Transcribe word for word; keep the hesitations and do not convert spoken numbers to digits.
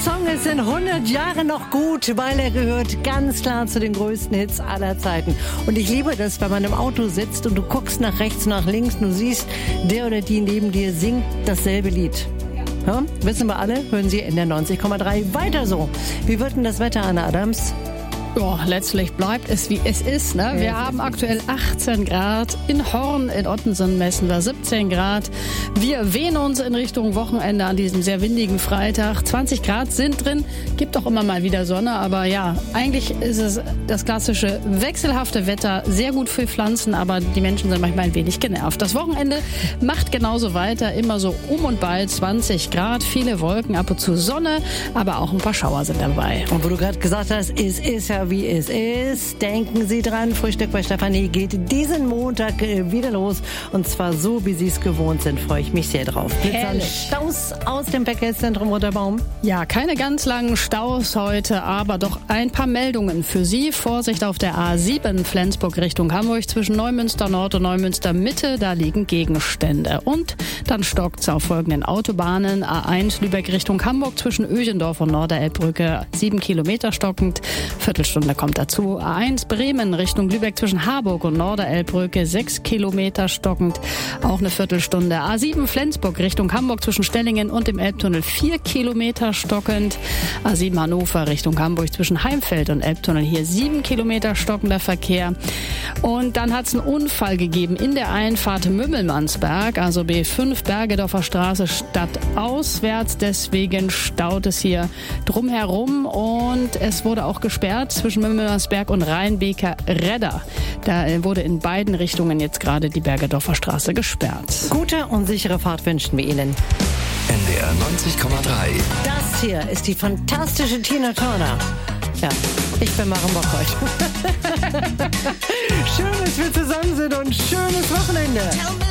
Song ist in hundert Jahren noch gut, weil er gehört ganz klar zu den größten Hits aller Zeiten. Und ich liebe das, wenn man im Auto sitzt und du guckst nach rechts, nach links und du siehst, der oder die neben dir singt dasselbe Lied. Ja, wissen wir alle, hören Sie in der neunzig Komma drei weiter so. Wie wird denn das Wetter, Anna Adams? Ja, letztlich bleibt es, wie es ist. Ne? Wir ja, haben aktuell achtzehn Grad. In Horn, in Ottensen messen wir siebzehn Grad. Wir wehen uns in Richtung Wochenende an diesem sehr windigen Freitag. zwanzig Grad sind drin. Gibt auch immer mal wieder Sonne. Aber ja, eigentlich ist es das klassische wechselhafte Wetter. Sehr gut für Pflanzen, aber die Menschen sind manchmal ein wenig genervt. Das Wochenende macht genauso weiter. Immer so um und bei zwanzig Grad. Viele Wolken, ab und zu Sonne. Aber auch ein paar Schauer sind dabei. Und wo du gerade gesagt hast, es ist ja wie es ist. Denken Sie dran, Frühstück bei Stefanie geht diesen Montag wieder los. Und zwar so, wie Sie es gewohnt sind. Freue ich mich sehr drauf. Herrlich. Staus aus dem Verkehrszentrum Roterbaum. Ja, keine ganz langen Staus heute, aber doch ein paar Meldungen für Sie. Vorsicht auf der A sieben Flensburg Richtung Hamburg zwischen Neumünster Nord und Neumünster Mitte. Da liegen Gegenstände. Und dann stockt es auf folgenden Autobahnen. A eins Lübeck Richtung Hamburg zwischen Öchendorf und Norderelbbrücke. Sieben Kilometer stockend. Viertelstunde kommt dazu. A eins Bremen Richtung Lübeck zwischen Harburg und Norderelbbrücke. Sechs Kilometer stockend. Auch eine Viertelstunde. A sieben Flensburg Richtung Hamburg zwischen Stellingen und dem Elbtunnel. Vier Kilometer stockend. A sieben Hannover Richtung Hamburg zwischen Heimfeld und Elbtunnel. Hier sieben Kilometer stockender Verkehr. Und dann hat es einen Unfall gegeben in der Einfahrt Mümmelmannsberg. Also B fünf Bergedorfer Straße stadtauswärts. Deswegen staut es hier drumherum. Und es wurde auch gesperrt zwischen Mümmelmannsberg und Rheinbeker Redder. Da wurde in beiden Richtungen jetzt gerade die Bergedorfer Straße gesperrt. Gute und sichere Fahrt wünschen wir Ihnen. N D R neunzig Komma drei. Das hier ist die fantastische Tina Turner. Ja, ich bin Maren Bockholt. Schön, dass wir zusammen sind und schönes Wochenende.